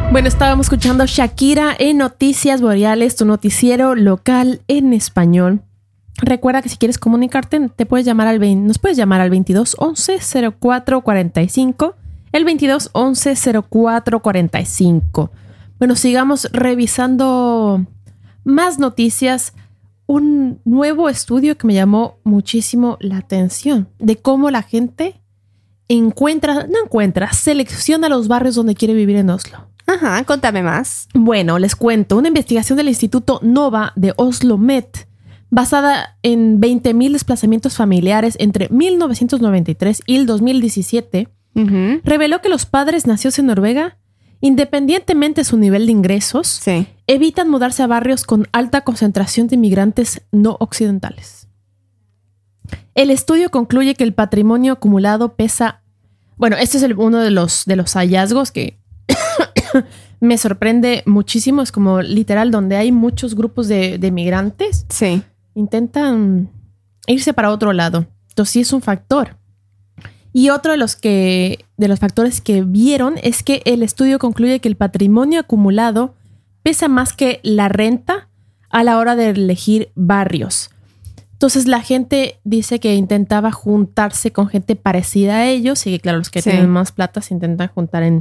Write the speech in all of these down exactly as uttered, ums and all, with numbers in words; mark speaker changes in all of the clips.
Speaker 1: Bueno, estábamos escuchando Shakira en Noticias Boreales, tu noticiero local en español. Recuerda que si quieres comunicarte, te puedes llamar al veinte, nos puedes llamar al veintidós once cero cuatro cuarenta y cinco, el veintidós once cero cuatro cuarenta y cinco. Bueno, sigamos revisando más noticias. Un nuevo estudio que me llamó muchísimo la atención de cómo la gente encuentra, no encuentra, selecciona los barrios donde quiere vivir en Oslo.
Speaker 2: Ajá, contame más.
Speaker 1: Bueno, les cuento. Una investigación del Instituto Nova de Oslo Met, basada en veinte mil desplazamientos familiares entre mil novecientos noventa y tres y el dos mil diecisiete, uh-huh. reveló que los padres nacidos en Noruega, independientemente de su nivel de ingresos,
Speaker 2: sí.
Speaker 1: evitan mudarse a barrios con alta concentración de inmigrantes no occidentales. El estudio concluye que el patrimonio acumulado pesa... Bueno, este es el, uno de los, de los hallazgos que me sorprende muchísimo. Es como literal donde hay muchos grupos de, de migrantes.
Speaker 2: Sí.
Speaker 1: Intentan irse para otro lado. Entonces sí es un factor. Y otro de los, que, de los factores que vieron es que el estudio concluye que el patrimonio acumulado pesa más que la renta a la hora de elegir barrios. Entonces la gente dice que intentaba juntarse con gente parecida a ellos y que claro, los que sí. tienen más plata se intentan juntar en,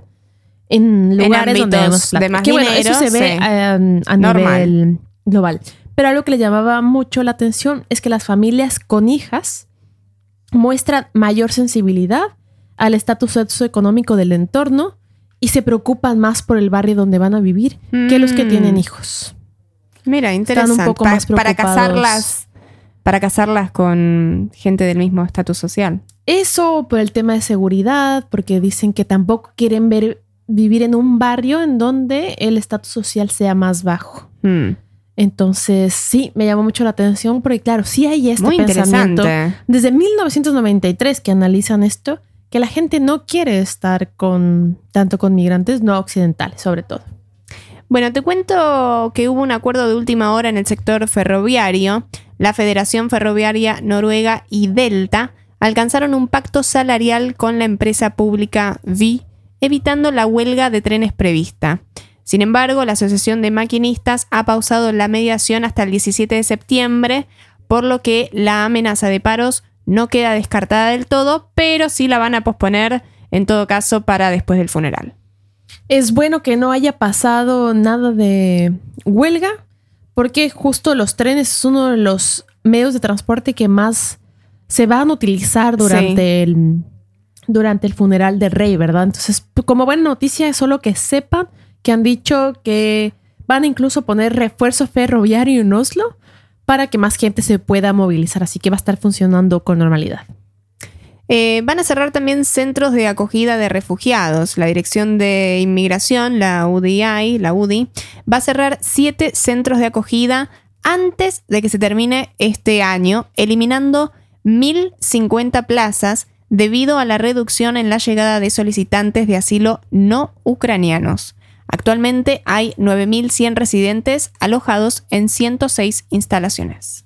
Speaker 1: en lugares en donde hay más plata.
Speaker 2: De más
Speaker 1: que
Speaker 2: dinero,
Speaker 1: bueno, eso se ve
Speaker 2: sí.
Speaker 1: a, a nivel global. Pero algo que le llamaba mucho la atención es que las familias con hijas muestran mayor sensibilidad al estatus socioeconómico del entorno y se preocupan más por el barrio donde van a vivir mm. que los que tienen hijos.
Speaker 2: Mira, interesante.
Speaker 1: Están un poco
Speaker 2: pa-
Speaker 1: más preocupados.
Speaker 2: Para casarlas, para casarlas con gente del mismo estatus social.
Speaker 1: Eso por el tema de seguridad, porque dicen que tampoco quieren ver vivir en un barrio en donde el estatus social sea más bajo.
Speaker 2: Mm.
Speaker 1: Entonces, sí, me llamó mucho la atención porque, claro, sí hay este
Speaker 2: Muy
Speaker 1: pensamiento
Speaker 2: interesante.
Speaker 1: desde mil novecientos noventa y tres que analizan esto, que la gente no quiere estar con tanto con migrantes no occidentales, sobre todo.
Speaker 2: Bueno, te cuento que hubo un acuerdo de última hora en el sector ferroviario. La Federación Ferroviaria Noruega y Delta alcanzaron un pacto salarial con la empresa pública Vy, evitando la huelga de trenes prevista. Sin embargo, la Asociación de Maquinistas ha pausado la mediación hasta el diecisiete de septiembre, por lo que la amenaza de paros no queda descartada del todo, pero sí la van a posponer en todo caso para después del funeral.
Speaker 1: Es bueno que no haya pasado nada de huelga, porque justo los trenes es uno de los medios de transporte que más se van a utilizar durante, sí. el, durante el funeral del rey, ¿verdad? Entonces, como buena noticia es solo que sepan que han dicho que van a incluso poner refuerzo ferroviario en Oslo para que más gente se pueda movilizar. Así que va a estar funcionando con normalidad.
Speaker 2: Eh, van a cerrar también centros de acogida de refugiados. La Dirección de Inmigración, la U D I, la U D I, va a cerrar siete centros de acogida antes de que se termine este año, eliminando mil cincuenta plazas debido a la reducción en la llegada de solicitantes de asilo no ucranianos. Actualmente hay nueve mil cien residentes alojados en ciento seis instalaciones.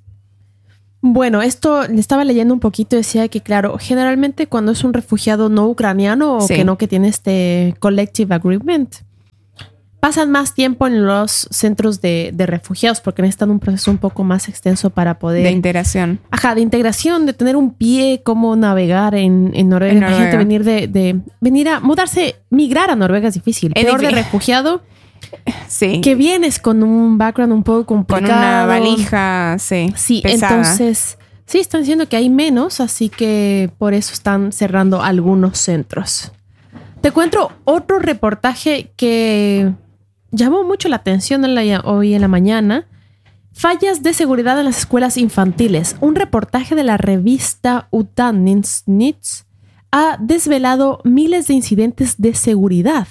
Speaker 1: Bueno, esto le estaba leyendo un poquito y decía que, claro, generalmente cuando es un refugiado no ucraniano o sí. que no, que tiene este collective agreement, pasan más tiempo en los centros de, de refugiados porque necesitan un proceso un poco más extenso para poder...
Speaker 2: De integración.
Speaker 1: Ajá, de integración, de tener un pie, cómo navegar en, en Noruega.
Speaker 2: En Noruega.
Speaker 1: Gente venir de, de... Venir a... Mudarse, migrar a Noruega es difícil.
Speaker 2: Es
Speaker 1: Peor
Speaker 2: difícil.
Speaker 1: de refugiado...
Speaker 2: Sí.
Speaker 1: Que vienes con un background un poco complicado.
Speaker 2: Con una valija, sí.
Speaker 1: Sí,
Speaker 2: pesada.
Speaker 1: Entonces, sí, están diciendo que hay menos, así que por eso están cerrando algunos centros. Te cuento otro reportaje que llamó mucho la atención en la, hoy en la mañana. Fallas de seguridad en las escuelas infantiles. Un reportaje de la revista Utdanningsnytt ha desvelado miles de incidentes de seguridad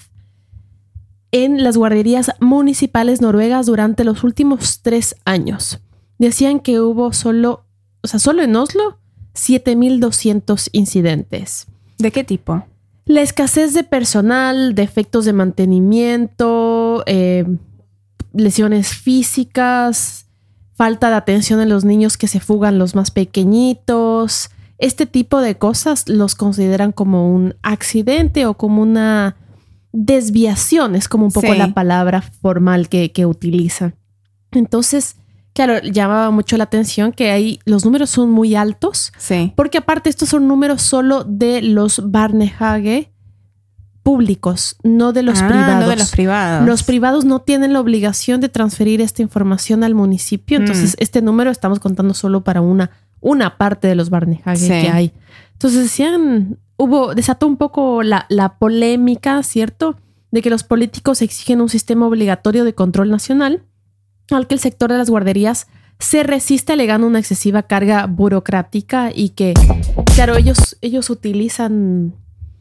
Speaker 1: en las guarderías municipales noruegas durante los últimos tres años. Decían que hubo solo, o sea, solo en Oslo, siete mil doscientos incidentes.
Speaker 2: ¿De qué tipo?
Speaker 1: La escasez de personal, defectos de mantenimiento, eh, lesiones físicas, falta de atención en los niños que se fugan, los más pequeñitos. Este tipo de cosas los consideran como un accidente o como una desviación, es como un poco
Speaker 2: Sí.
Speaker 1: la palabra formal que, que utilizan. Entonces, claro, llamaba mucho la atención que ahí los números son muy altos,
Speaker 2: Sí.
Speaker 1: porque aparte estos son números solo de los barnehage públicos, no de los
Speaker 2: Ah,
Speaker 1: privados.
Speaker 2: no de los privados.
Speaker 1: Los privados no tienen la obligación de transferir esta información al municipio, entonces
Speaker 2: Mm.
Speaker 1: este número estamos contando solo para una, una parte de los barnehage
Speaker 2: Sí.
Speaker 1: que hay. Entonces decían, hubo, desató un poco la, la polémica, ¿cierto? De que los políticos exigen un sistema obligatorio de control nacional, al que el sector de las guarderías se resiste alegando una excesiva carga burocrática y que, claro, ellos, ellos utilizan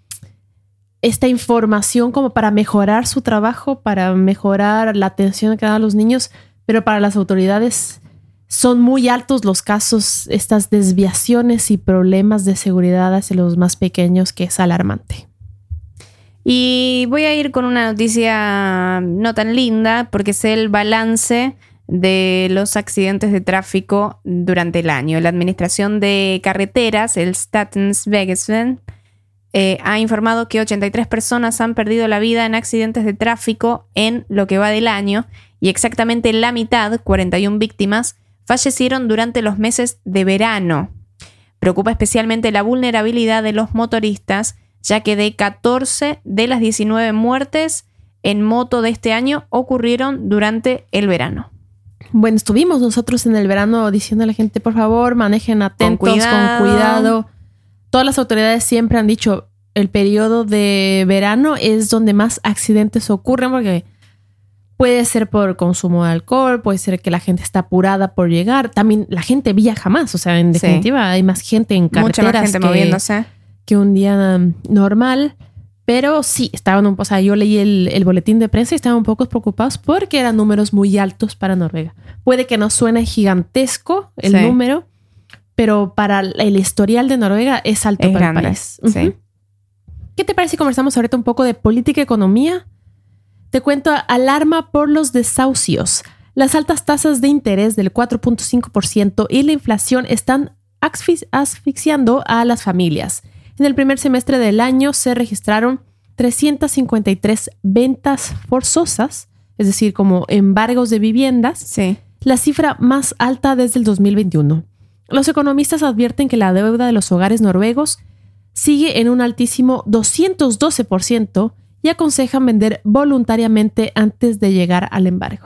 Speaker 1: esta información como para mejorar su trabajo, para mejorar la atención que dan a los niños, pero para las autoridades son muy altos los casos, estas desviaciones y problemas de seguridad hacia los más pequeños, que es alarmante.
Speaker 2: Y voy a ir con una noticia no tan linda, porque es el balance de los accidentes de tráfico durante el año. La Administración de Carreteras, el Statens-Vegeven, eh, ha informado que ochenta y tres personas han perdido la vida en accidentes de tráfico en lo que va del año, y exactamente la mitad, cuarenta y una víctimas, fallecieron durante los meses de verano. Preocupa especialmente la vulnerabilidad de los motoristas, ya que de catorce de las diecinueve muertes en moto de este año ocurrieron durante el verano.
Speaker 1: Bueno, estuvimos nosotros en el verano diciendo a la gente, por favor, manejen atentos, con
Speaker 2: cuidado.
Speaker 1: cuidado. Todas las autoridades siempre han dicho, el periodo de verano es donde más accidentes ocurren, porque puede ser por consumo de alcohol, puede ser que la gente está apurada por llegar. También la gente viaja más, o sea, en
Speaker 2: Sí.
Speaker 1: definitiva hay más gente en
Speaker 2: Mucha
Speaker 1: carreteras
Speaker 2: más gente
Speaker 1: que,
Speaker 2: moviéndose.
Speaker 1: que un día um, normal. Pero sí, estaban un, o sea, yo leí el, el boletín de prensa y estaban un poco preocupados porque eran números muy altos para Noruega. Puede que no suene gigantesco el
Speaker 2: Sí.
Speaker 1: número, pero para el historial de Noruega es alto
Speaker 2: Es
Speaker 1: para
Speaker 2: grande,
Speaker 1: el país.
Speaker 2: sí.
Speaker 1: Ujú. ¿Qué te parece si conversamos ahorita un poco de política y economía? Te cuento, alarma por los desahucios. Las altas tasas de interés del cuatro punto cinco por ciento y la inflación están asfix- asfixiando a las familias. En el primer semestre del año se registraron trescientas cincuenta y tres ventas forzosas, es decir, como embargos de viviendas,
Speaker 2: Sí.
Speaker 1: la cifra más alta desde el dos mil veintiuno. Los economistas advierten que la deuda de los hogares noruegos sigue en un altísimo doscientos doce por ciento y aconsejan vender voluntariamente antes de llegar al embargo.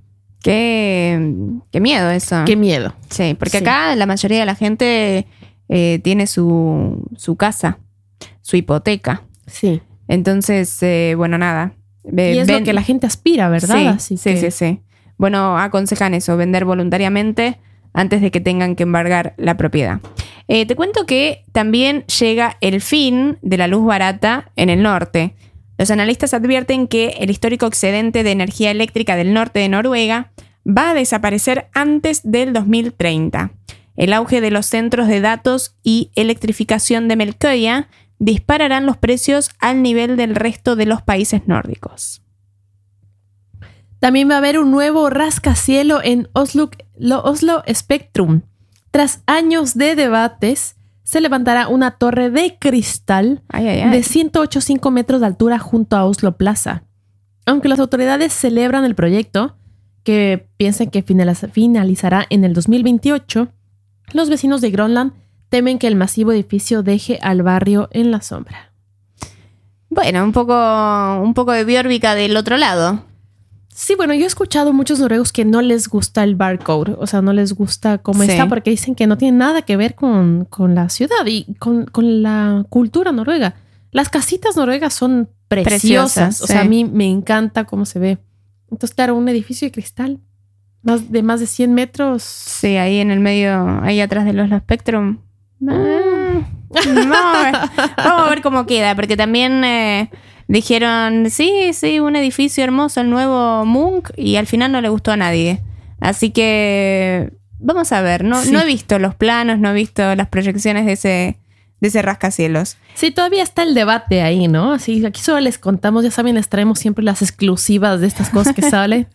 Speaker 2: Qué, qué miedo eso.
Speaker 1: Qué miedo.
Speaker 2: Sí, porque
Speaker 1: Sí.
Speaker 2: acá la mayoría de la gente eh, tiene su, su casa, su hipoteca.
Speaker 1: Sí.
Speaker 2: Entonces, eh, bueno, nada. Ve-
Speaker 1: Y es
Speaker 2: ven-
Speaker 1: lo que la gente aspira, ¿verdad?
Speaker 2: Sí,
Speaker 1: Así
Speaker 2: sí,
Speaker 1: que-
Speaker 2: sí, sí. Bueno, aconsejan eso, vender voluntariamente antes de que tengan que embargar la propiedad. Eh, te cuento que también llega el fin de la luz barata en el norte. Los analistas advierten que el histórico excedente de energía eléctrica del norte de Noruega va a desaparecer antes del dos mil treinta. El auge de los centros de datos y electrificación de Melkøya dispararán los precios al nivel del resto de los países nórdicos.
Speaker 1: También va a haber un nuevo rascacielo en Oslo, lo- Oslo Spectrum. Tras años de debates, se levantará una torre de cristal
Speaker 2: Ay, ay, ay.
Speaker 1: de ciento ocho punto cinco metros de altura junto a Oslo Plaza. Aunque las autoridades celebran el proyecto, que piensan que finaliza- finalizará en el dos mil veintiocho, los vecinos de Groenland temen que el masivo edificio deje al barrio en la sombra.
Speaker 2: Bueno, un poco, un poco de Björvika del otro lado.
Speaker 1: Sí, bueno, yo he escuchado muchos noruegos que no les gusta el barcode, o sea, no les gusta cómo
Speaker 2: Sí.
Speaker 1: está, porque dicen que no tiene nada que ver con, con la ciudad y con, con la cultura noruega. Las casitas noruegas son preciosas,
Speaker 2: Preciosas,
Speaker 1: o sea,
Speaker 2: sí.
Speaker 1: a mí me encanta cómo se ve. Entonces, claro, un edificio de cristal más de más de cien metros.
Speaker 2: Sí, ahí en el medio, ahí atrás de los Spectrum. Ah, vamos, a ver, vamos a ver cómo queda, porque también eh, dijeron, sí, sí, un edificio hermoso, el nuevo Munch, y al final no le gustó a nadie. Así que vamos a ver, no,
Speaker 1: Sí.
Speaker 2: no he visto los planos, no he visto las proyecciones de ese, de ese rascacielos.
Speaker 1: Sí, todavía está el debate ahí, ¿no? Así, aquí solo les contamos, ya saben, les traemos siempre las exclusivas de estas cosas que salen.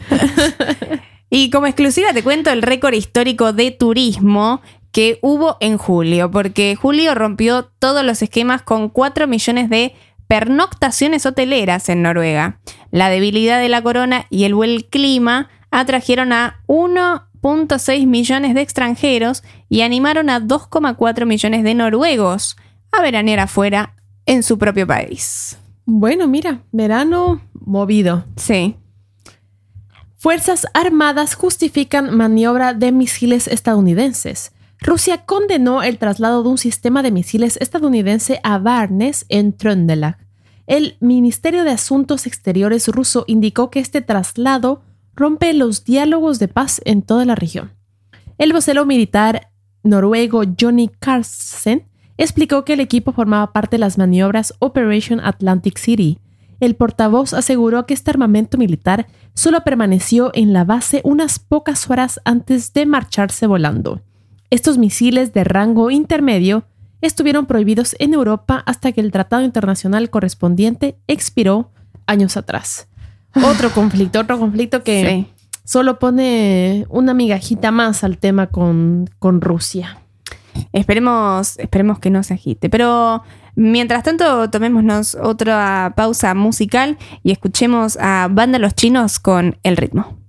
Speaker 2: Y como exclusiva te cuento el récord histórico de turismo que hubo en julio, porque julio rompió todos los esquemas con cuatro millones de pernoctaciones hoteleras en Noruega. La debilidad de la corona y el buen clima atrajeron a uno punto seis millones de extranjeros y animaron a dos coma cuatro millones de noruegos a veranear afuera en su propio país.
Speaker 1: Bueno, mira, verano movido.
Speaker 2: Sí.
Speaker 1: Fuerzas Armadas justifican maniobra de misiles estadounidenses. Rusia condenó el traslado de un sistema de misiles estadounidense a Barnes en Trøndelag. El Ministerio de Asuntos Exteriores ruso indicó que este traslado rompe los diálogos de paz en toda la región. El vocero militar noruego Johnny Carlsen explicó que el equipo formaba parte de las maniobras Operation Atlantic City. El portavoz aseguró que este armamento militar solo permaneció en la base unas pocas horas antes de marcharse volando. Estos misiles de rango intermedio estuvieron prohibidos en Europa hasta que el tratado internacional correspondiente expiró años atrás. Otro conflicto, otro conflicto que sí. Solo pone una migajita más al tema con, con Rusia.
Speaker 2: Esperemos, esperemos que no se agite. Pero mientras tanto, tomémonos otra pausa musical y escuchemos a Banda Los Chinos con El Ritmo.